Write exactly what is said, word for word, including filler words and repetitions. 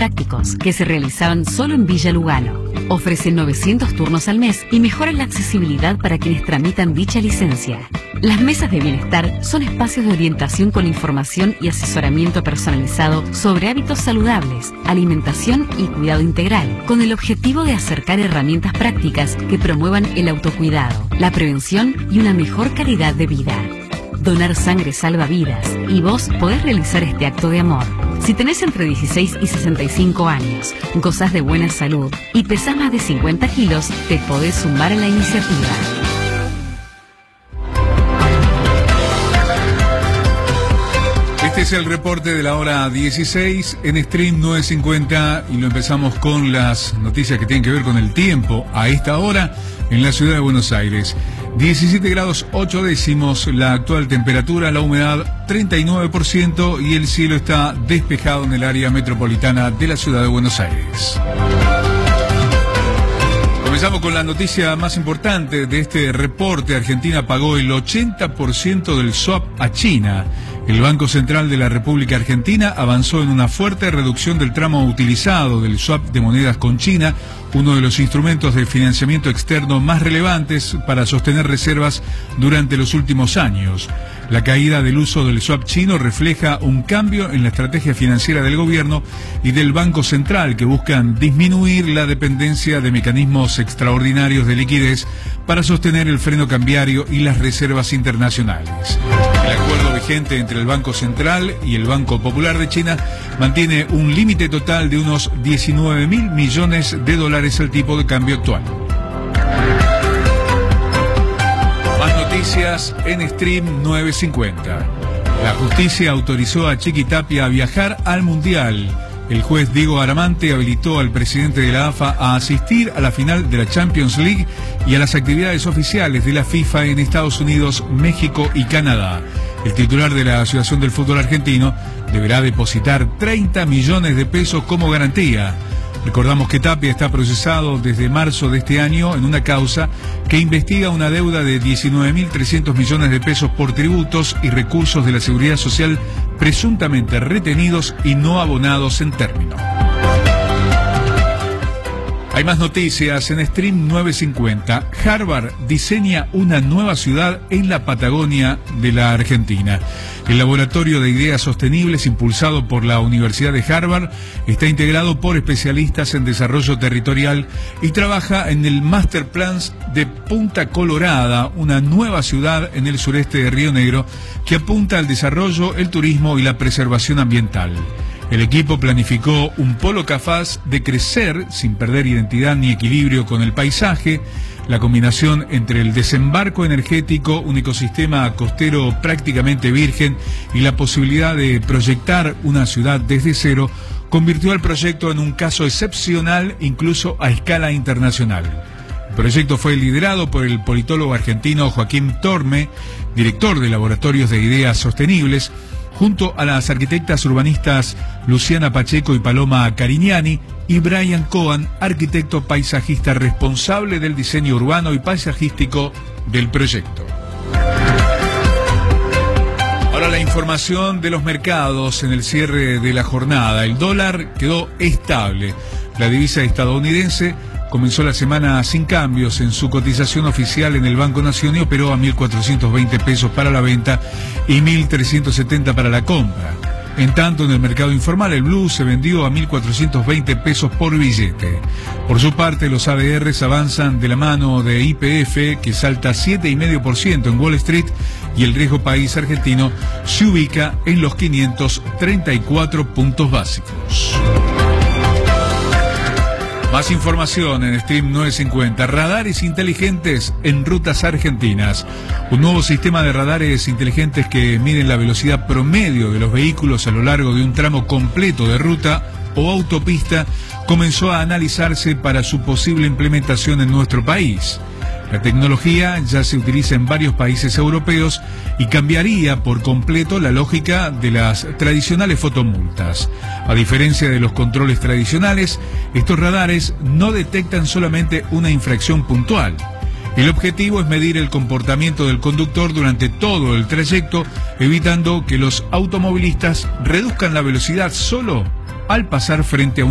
prácticos que se realizaban solo en Villa Lugano. Ofrecen novecientos turnos al mes y mejoran la accesibilidad para quienes tramitan dicha licencia. Las mesas de bienestar son espacios de orientación con información y asesoramiento personalizado sobre hábitos saludables, alimentación y cuidado integral, con el objetivo de acercar herramientas prácticas que promuevan el autocuidado, la prevención y una mejor calidad de vida. Donar sangre salva vidas y vos podés realizar este acto de amor. Si tenés entre dieciséis y sesenta y cinco años, gozás de buena salud y pesás más de cincuenta kilos, te podés sumar a la iniciativa. Este es el reporte de la hora dieciséis en Stream nueve cincuenta y lo empezamos con las noticias que tienen que ver con el tiempo. A esta hora en la ciudad de Buenos Aires, diecisiete grados ocho décimos la actual temperatura, la humedad treinta y nueve por ciento y el cielo está despejado en el área metropolitana de la ciudad de Buenos Aires. Comenzamos con la noticia más importante de este reporte. Argentina pagó el ochenta por ciento del swap a China. El Banco Central de la República Argentina avanzó en una fuerte reducción del tramo utilizado del swap de monedas con China, uno de los instrumentos de financiamiento externo más relevantes para sostener reservas durante los últimos años. La caída del uso del swap chino refleja un cambio en la estrategia financiera del gobierno y del Banco Central, que buscan disminuir la dependencia de mecanismos extraordinarios de liquidez para sostener el freno cambiario y las reservas internacionales. El acuerdo vigente entre el Banco Central y el Banco Popular de China mantiene un límite total de unos diecinueve mil millones de dólares al tipo de cambio actual. Más noticias en Stream nueve cincuenta. La justicia autorizó a Chiqui Tapia a viajar al Mundial. El juez Diego Aramante habilitó al presidente de la A F A a asistir a la final de la Champions League y a las actividades oficiales de la FIFA en Estados Unidos, México y Canadá. El titular de la Asociación del Fútbol Argentino deberá depositar treinta millones de pesos como garantía. Recordamos que Tapia está procesado desde marzo de este año en una causa que investiga una deuda de diecinueve mil trescientos millones de pesos por tributos y recursos de la Seguridad Social presuntamente retenidos y no abonados en término. Hay más noticias en Stream nueve cincuenta. Harvard diseña una nueva ciudad en la Patagonia de la Argentina. El laboratorio de ideas sostenibles impulsado por la Universidad de Harvard está integrado por especialistas en desarrollo territorial y trabaja en el Master Plan de Punta Colorada, una nueva ciudad en el sureste de Río Negro que apunta al desarrollo, el turismo y la preservación ambiental. El equipo planificó un polo capaz de crecer sin perder identidad ni equilibrio con el paisaje. La combinación entre el desembarco energético, un ecosistema costero prácticamente virgen y la posibilidad de proyectar una ciudad desde cero convirtió al proyecto en un caso excepcional incluso a escala internacional. El proyecto fue liderado por el politólogo argentino Joaquín Torme, director de Laboratorios de Ideas Sostenibles, junto a las arquitectas urbanistas Luciana Pacheco y Paloma Carignani y Brian Cohen, arquitecto paisajista responsable del diseño urbano y paisajístico del proyecto. Ahora la información de los mercados en el cierre de la jornada. El dólar quedó estable. La divisa estadounidense comenzó la semana sin cambios en su cotización oficial en el Banco Nación y operó a mil cuatrocientos veinte pesos para la venta y mil trescientos setenta para la compra. En tanto, en el mercado informal, el blue se vendió a mil cuatrocientos veinte pesos por billete. Por su parte, los A D Rs avanzan de la mano de Y P F, que salta siete coma cinco por ciento en Wall Street, y el riesgo país argentino se ubica en los quinientos treinta y cuatro puntos básicos. Más información en Stream nueve cincuenta. Radares inteligentes en rutas argentinas. Un nuevo sistema de radares inteligentes que miden la velocidad promedio de los vehículos a lo largo de un tramo completo de ruta o autopista comenzó a analizarse para su posible implementación en nuestro país. La tecnología ya se utiliza en varios países europeos y cambiaría por completo la lógica de las tradicionales fotomultas. A diferencia de los controles tradicionales, estos radares no detectan solamente una infracción puntual. El objetivo es medir el comportamiento del conductor durante todo el trayecto, evitando que los automovilistas reduzcan la velocidad solo al pasar frente a un